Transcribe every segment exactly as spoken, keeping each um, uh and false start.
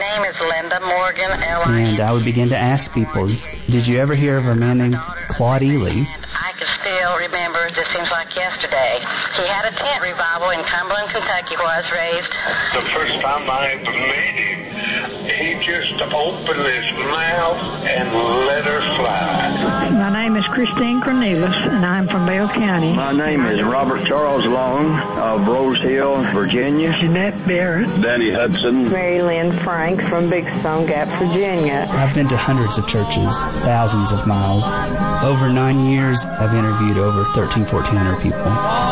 name is Linda Morgan. And I would begin to ask people, did you ever hear of a man named Claude Ely? I can still remember, it just seems like yesterday. He had a tent revival in Cumberland, Kentucky, where I was raised. The first time I ever met him, he just opened his mouth and let her fly. My name is Christine Cornelius, and I'm from Bell County. My name is Robert Charles Long of Rose Hill, Virginia. Jeanette Barrett. Danny Hudson. Mary Lynn Frank from Big Stone Gap, Virginia. I've been to hundreds of churches, thousands of miles. Over nine years, I've interviewed over thirteen, fourteen hundred people.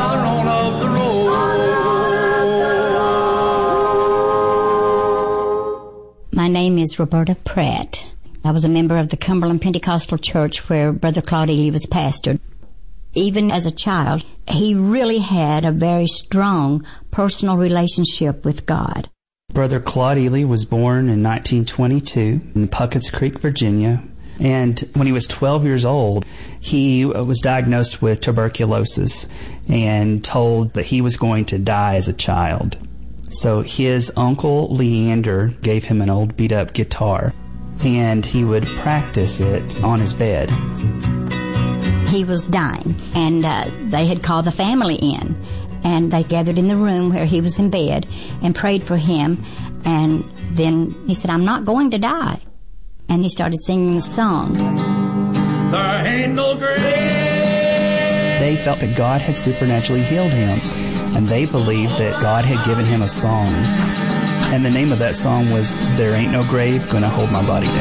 My name is Roberta Pratt. I was a member of the Cumberland Pentecostal Church where Brother Claude Ely was pastored. Even as a child, he really had a very strong personal relationship with God. Brother Claude Ely was born in nineteen twenty-two in Puckett's Creek, Virginia. And when he was twelve years old, he was diagnosed with tuberculosis and told that he was going to die as a child. So his uncle Leander gave him an old beat-up guitar, and he would practice it on his bed. He was dying, and uh, they had called the family in, and they gathered in the room where he was in bed and prayed for him, and then he said, "I'm not going to die." And he started singing the song. There ain't no grave. They felt that God had supernaturally healed him, and they believed that God had given him a song. And the name of that song was, "There Ain't No Grave Gonna Hold My Body Down."